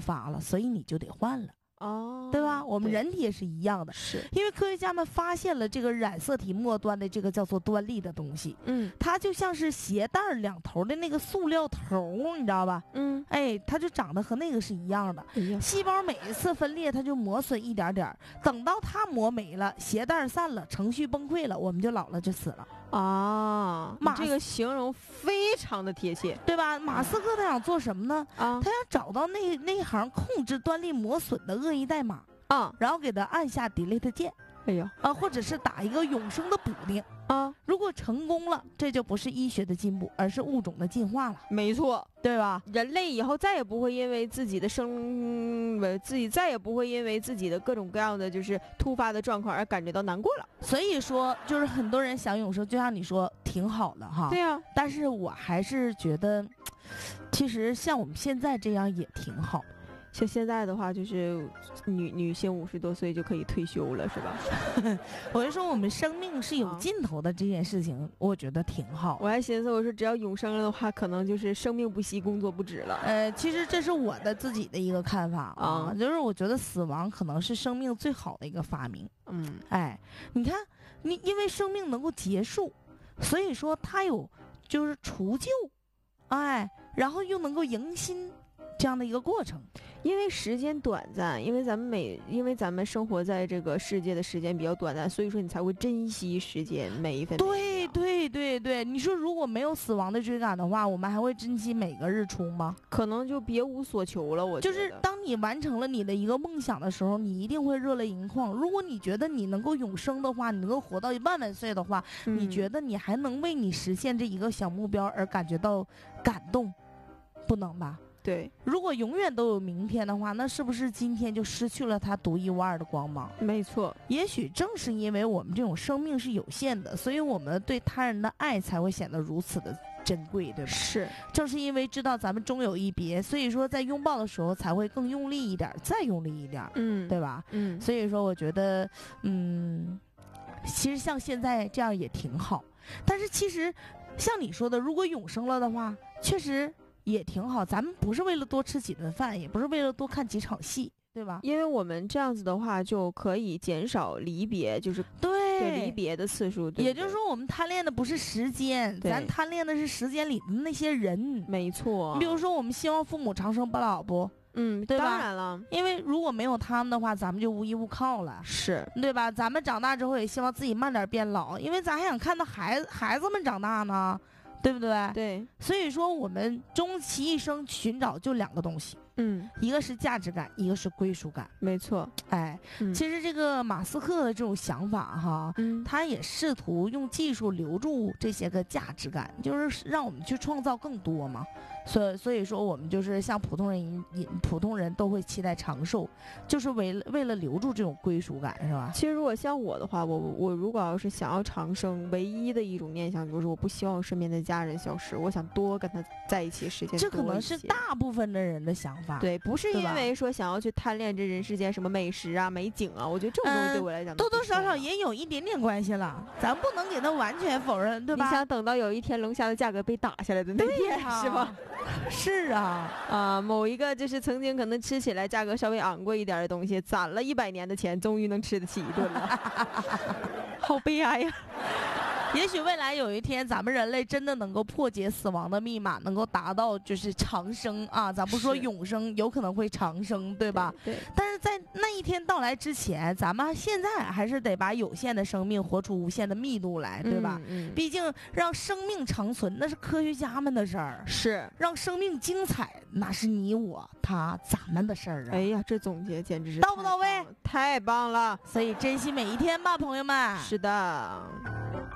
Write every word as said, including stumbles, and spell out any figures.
发了，所以你就得换了。 哦， 对吧？我们人体也是一样的， 是因为科学家们发现了这个染色体末端的这个叫做端粒的东西， 嗯， 它就像是鞋带两头的那个塑料头，你知道吧？ 嗯， 哎，它就长得和那个是一样的。 哎呀， 细胞每一次分裂，它就磨损一点点，等到它磨没了，鞋带散了，程序崩溃了，我们就老了，就死了。 啊， 马这个形容非常的贴切， 对吧？马斯克他想做什么呢？ 啊， 他想找到那那行控制端粒磨损的恶意代码， 啊， 然后给他按下 delete 键， 哎呀， 啊，或者是打一个永生的补丁。 啊， 如果成功了，这就不是医学的进步，而是物种的进化了， 没错， 对吧？ 人类以后再也不会因为自己的生，呃，自己再也不会因为自己的各种各样的就是突发的状况而感觉到难过了。 所以说，就是很多人想永生，就像你说，挺好的哈。 对呀、啊， 但是我还是觉得，其实像我们现在这样也挺好。 像现在的话，就是女女性五十多岁就可以退休了，是吧？ 我就说我们生命是有尽头的这件事情，啊、我觉得挺好。 我还寻思，我说只要永生了的话，可能就是生命不息，工作不止了。 呃，其实这是我的自己的一个看法啊，嗯、就是我觉得死亡可能是生命最好的一个发明。 嗯， 哎，你看，你因为生命能够结束，所以说它有就是除旧，哎，然后又能够迎新。这样的一个过程， 因为时间短暂，因为咱们每，因为咱们生活在这个世界的时间比较短暂，所以说你才会珍惜时间每一分。 对对对对，你说如果没有死亡的追赶的话，我们还会珍惜每个日出吗？ 可能就别无所求了。我就是当你完成了你的一个梦想的时候，你一定会热泪盈眶。如果你觉得你能够永生的话，你能够活到万万岁的话，嗯、你觉得你还能为你实现这一个小目标而感觉到感动？不能吧？ 对， 如果永远都有明天的话，那是不是今天就失去了它独一无二的光芒？ 没错， 也许正是因为我们这种生命是有限的，所以我们对他人的爱才会显得如此的珍贵，对吧？ 是， 正是因为知道咱们终有一别，所以说在拥抱的时候才会更用力一点，再用力一点， 嗯， 对吧？ 嗯， 所以说我觉得，嗯，其实像现在这样也挺好。但是其实像你说的，如果永生了的话，确实也挺好，咱们不是为了多吃几顿饭，也不是为了多看几场戏，对吧？ 因为我们这样子的话，就可以减少离别，就是对对离别的次数。对对， 也就是说，我们贪恋的不是时间，咱贪恋的是时间里的那些人。 没错。 你比如说，我们希望父母长生不老不？ 嗯， 对吧？ 当然了， 因为如果没有他们的话，咱们就无依无靠了， 是对吧？咱们长大之后也希望自己慢点变老，因为咱还想看到孩子孩子们长大呢。对不对？ 对， 所以说我们终其一生寻找就两个东西， 嗯， 一个是价值感，一个是归属感。 没错， 哎， 嗯、 其实这个马斯克的这种想法哈， 嗯， 他也试图用技术留住这些个价值感，就是让我们去创造更多嘛。所以所以说我们就是像普通人，普通人都会期待长寿，就是为了为了留住这种归属感，是吧？ 其实如果像我的话，我我如果要是想要长生，唯一的一种念想就是我不希望我身边的家人消失，我想多跟他在一起时间多一些。 这可能是大部分的人的想法。 对，不是因为说想要去贪恋这人世间什么美食啊、美景啊，我觉得这种东西对我来讲、嗯、 多多少少也有一点点关系了，咱不能给他完全否认，对吧？ 你想等到有一天龙虾的价格被打下来的那天， 啊、 是吧？ 是啊， 啊，某一个就是曾经可能吃起来价格稍微昂贵一点的东西，攒了一百年的钱，终于能吃得起一顿了，好悲哀呀！ 也许未来有一天，咱们人类真的能够破解死亡的密码，能够达到就是长生啊！咱不说永生，有可能会长生，对吧？ 对。对， 但是在那一天到来之前，咱们现在还是得把有限的生命活出无限的密度来，对吧？ 嗯嗯、 毕竟让生命长存，那是科学家们的事儿； 是让生命精彩，那是你我他咱们的事儿啊！ 哎呀，这总结简直是到不到位？ 太棒了！ 所以珍惜每一天吧，朋友们。 是的。